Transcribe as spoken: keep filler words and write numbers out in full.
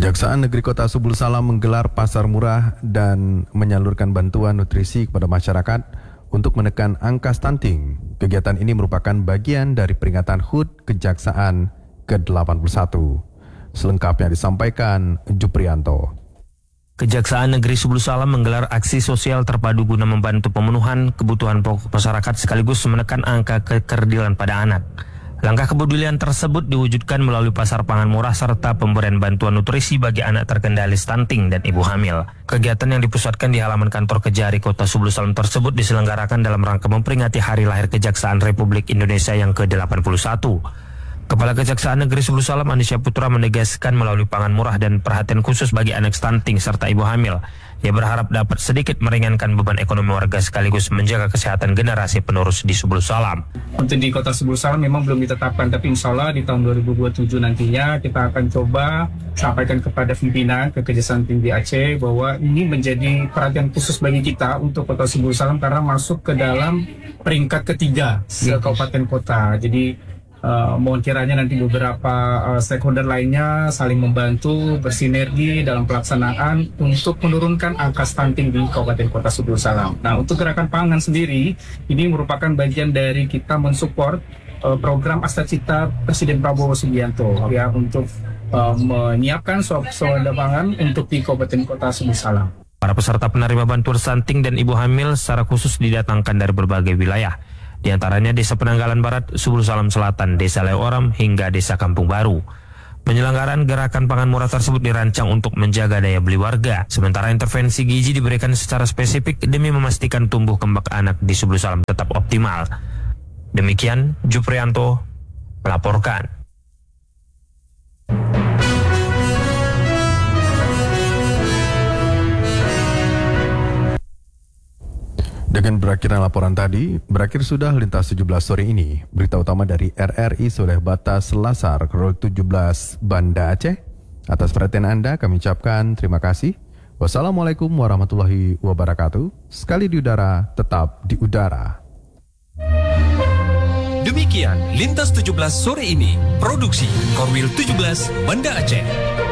Kejaksaan Negeri Kota Subul Salam menggelar pasar murah dan menyalurkan bantuan nutrisi kepada masyarakat untuk menekan angka stunting. Kegiatan ini merupakan bagian dari peringatan H U D Kejaksaan ke delapan puluh satu. Selengkapnya disampaikan Juprianto. Kejaksaan Negeri Subul Salam menggelar aksi sosial terpadu guna membantu pemenuhan kebutuhan pokok masyarakat sekaligus menekan angka kekerdilan pada anak. Langkah kepedulian tersebut diwujudkan melalui pasar pangan murah serta pemberian bantuan nutrisi bagi anak terkendali stunting dan ibu hamil. Kegiatan yang dipusatkan di halaman kantor Kejari Kota Subul Salam tersebut diselenggarakan dalam rangka memperingati Hari Lahir Kejaksaan Republik Indonesia yang ke delapan puluh satu. Kepala Kejaksaan Negeri Subul Salam Andisya Putra menegaskan melalui pangan murah dan perhatian khusus bagi anak stunting serta ibu hamil. Ia berharap dapat sedikit meringankan beban ekonomi warga sekaligus menjaga kesehatan generasi penerus di Subul Salam. Untuk di Kota Subul Salam memang belum ditetapkan, tapi insya Allah di tahun dua ribu dua puluh tujuh nantinya kita akan coba sampaikan kepada pimpinan ke Kejaksaan Tinggi Aceh bahwa ini menjadi perhatian khusus bagi kita untuk Kota Subul Salam karena masuk ke dalam peringkat ketiga se-kabupaten kota. Jadi Uh, mohon kiranya nanti beberapa uh, stakeholder lainnya saling membantu, bersinergi dalam pelaksanaan untuk menurunkan angka stunting di Kabupaten Kota Subul Salam. Nah, untuk gerakan pangan sendiri, ini merupakan bagian dari kita mensupport uh, program Astacita Presiden Prabowo Subianto ya untuk uh, menyiapkan swasembada pangan untuk di Kabupaten Kota Subul Salam. Para peserta penerima bantuan stunting dan ibu hamil secara khusus didatangkan dari berbagai wilayah. Di antaranya Desa Penanggalan Barat, Subul Salam Selatan, Desa Leoram, hingga Desa Kampung Baru. Penyelenggaraan gerakan pangan murah tersebut dirancang untuk menjaga daya beli warga. Sementara intervensi gizi diberikan secara spesifik demi memastikan tumbuh kembang anak di Subul Salam tetap optimal. Demikian Juprianto melaporkan. Dengan berakhirnya laporan tadi, berakhir sudah lintas tujuh belas sore ini. Berita utama dari R R I Soleh Batas Selasar, Rol tujuh belas Banda Aceh. Atas perhatian Anda kami ucapkan terima kasih. Wassalamualaikum warahmatullahi wabarakatuh. Sekali di udara, tetap di udara. Demikian Lintas tujuh belas sore ini. Produksi Korwil tujuh belas Banda Aceh.